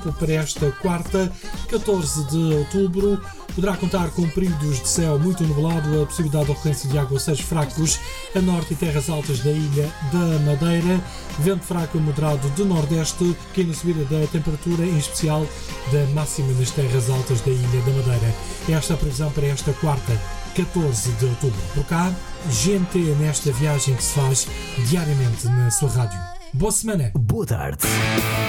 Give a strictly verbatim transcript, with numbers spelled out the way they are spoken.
Para esta quarta, catorze de outubro, poderá contar com períodos de céu muito nublado, a possibilidade de ocorrência de aguaceiros fracos a norte e terras altas da ilha da Madeira, vento fraco a moderado de nordeste, pequena subida da temperatura, em especial da máxima nas terras altas da ilha da Madeira. Esta é a previsão para esta quarta, catorze de outubro. Por cá, G M T nesta viagem que se faz diariamente na sua rádio. Boa semana! Boa tarde!